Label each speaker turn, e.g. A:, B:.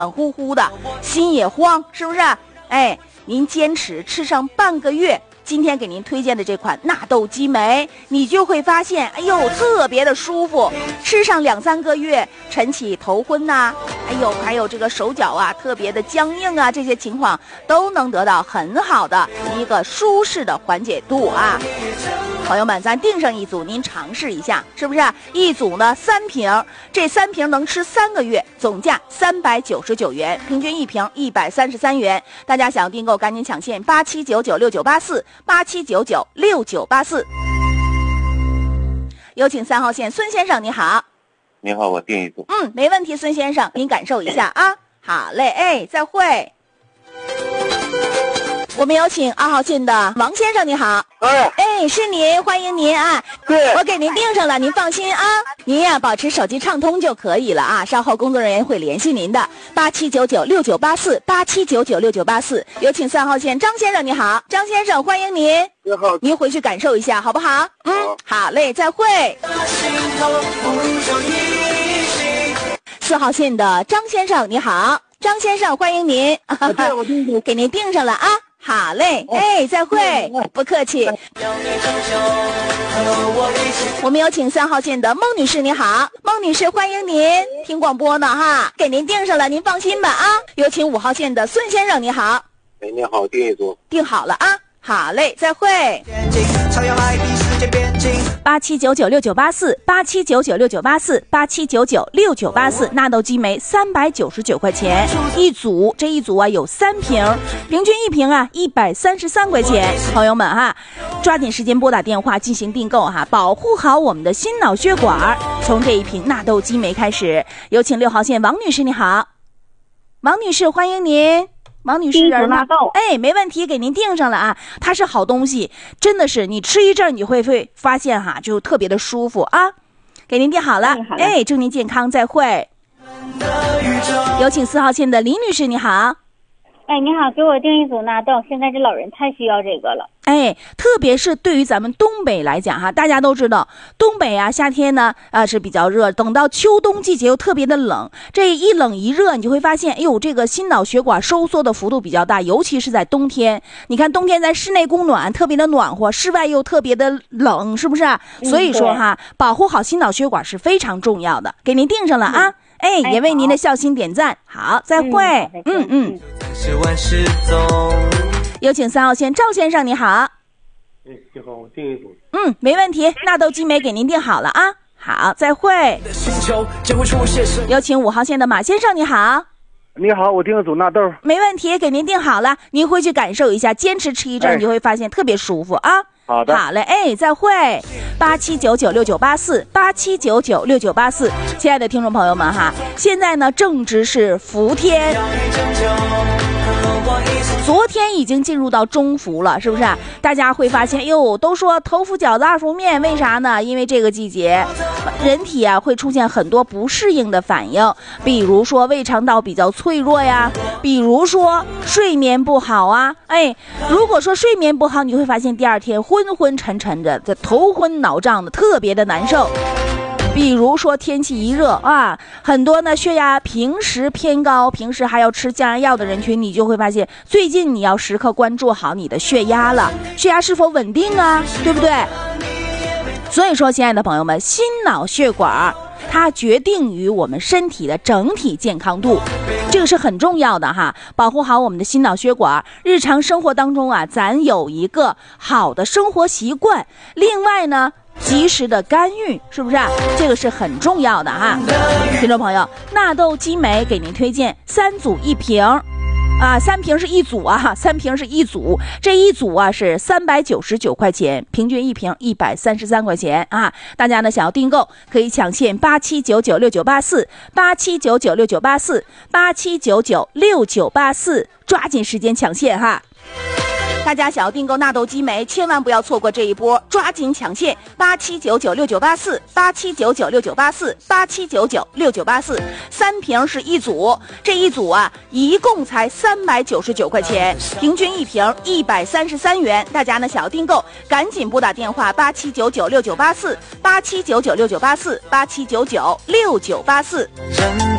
A: 乎乎的，心也慌，是不是？哎，您坚持吃上半个月，今天给您推荐的这款纳豆激酶，你就会发现，哎呦，特别的舒服。吃上2-3个月，晨起头昏呐，还有这个手脚啊特别的僵硬啊，这些情况都能得到很好的一个舒适的缓解度啊。朋友们，咱订上一组，您尝试一下，是不是？一组呢3瓶，这3瓶能吃3个月，总价399元，平均一瓶133元。大家想要订购，赶紧抢线87996984，87996984。有请3号线孙先生，你好。
B: 你好，我订一组。
A: 没问题，孙先生，您感受一下啊。好嘞，哎，再会。我们有请2号线的王先生，你好。哎，是您，欢迎您啊。
B: 对，
A: 我给您订上了，您放心啊。您呀，保持手机畅通就可以了啊。稍后工作人员会联系您的。87996984，87996984。有请3号线张先生，你好，张先生，欢迎您。
B: 你好，
A: 您回去感受一下，好不好？好嘞，再会。4号线的张先生，你好，张先生，欢迎您。给您订上了啊。好嘞，哎，再会，不客气。我们有请3号线的孟女士，你好，孟女士，欢迎您，听广播呢哈，给您订上了，您放心吧啊。有请5号线的孙先生，你好。
B: 哎，你好，订一组。
A: 订好了啊，好嘞，再会。87996984，87996984，87996984，纳豆激酶399块钱一组，这一组啊有3瓶，平均一瓶啊133块钱。朋友们哈，抓紧时间拨打电话进行订购哈，保护好我们的心脑血管。从这一瓶纳豆激酶开始，有请6号线王女士，你好，王女士，欢迎您。王女士，
C: 纳豆，
A: 哎，没问题，给您订上了啊。它是好东西，真的是你吃一阵你会发现哈，就特别的舒服啊。给您订好了，哎，祝您健康，再会。有请4号线的李女士，你好。
C: 哎，你好，给我订一组纳豆，现在这老人太需要这个了。
A: 哎，特别是对于咱们东北来讲哈，大家都知道东北啊，夏天呢是比较热，等到秋冬季节又特别的冷，这一冷一热，你就会发现，哎呦，这个心脑血管收缩的幅度比较大，尤其是在冬天。你看冬天在室内供暖特别的暖和，室外又特别的冷，是不是？所以说哈，保护好心脑血管是非常重要的。给您订上了啊。哎，也为您的孝心点赞。好，再会。有请3号线赵先生，你好。
B: 哎，你好，我订一组。
A: 没问题，纳豆激酶给您订好了啊。好，再会。有请5号线的马先生，你好。
B: 你好，我订一组纳豆。
A: 没问题，给您订好了，您回去感受一下，坚持吃一阵，你就会发现特别舒服啊。
B: 好的，
A: 好嘞，哎，再会。87996984，87996984。亲爱的听众朋友们哈，现在呢正值是伏天，昨天已经进入到中伏了，是不是？大家会发现，哟，都说头伏饺子二伏面，为啥呢？因为这个季节人体啊会出现很多不适应的反应，比如说胃肠道比较脆弱呀，比如说睡眠不好啊。哎，如果说睡眠不好，你会发现第二天昏昏沉沉的，这头昏脑胀的，特别的难受。比如说天气一热啊，很多呢血压平时偏高，平时还要吃降压药的人群，你就会发现最近你要时刻关注好你的血压了，血压是否稳定啊，对不对？所以说亲爱的朋友们，心脑血管它决定于我们身体的整体健康度，这个是很重要的哈。保护好我们的心脑血管，日常生活当中啊，咱有一个好的生活习惯，另外呢及时的干预，是不是？这个是很重要的哈。听众朋友，纳豆激酶给您推荐3组1瓶啊，3瓶是一组啊，3瓶是一组，这一组啊是399块钱，平均一瓶133块钱啊。大家呢想要订购，可以抢线87996984，87996984，87996984，抓紧时间抢线哈。大家想要订购纳豆激酶，千万不要错过这一波，抓紧抢线87996984，87996984，87996984，3瓶是一组，这一组啊一共才399块钱，平均一瓶133元。大家呢想要订购，赶紧拨打电话87996984，87996984，87996984。